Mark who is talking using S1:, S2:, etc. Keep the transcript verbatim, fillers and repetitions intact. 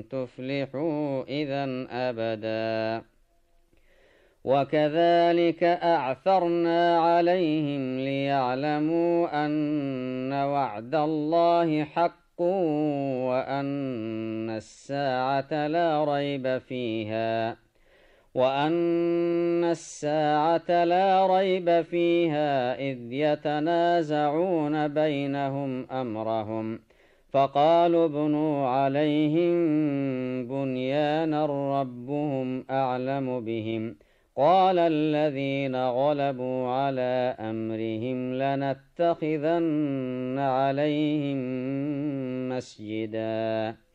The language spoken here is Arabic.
S1: تفلحوا إذا أبدا. وكذلك أعثرنا عليهم ليعلموا أن وعد الله حق وأن الساعة لا ريب فيها وأن الساعة لا ريب فيها إذ يتنازعون بينهم أمرهم فقالوا ابنوا عليهم بنيانا ربهم أعلم بهم قال الذين غلبوا على أمرهم لنتخذن عليهم مسجدا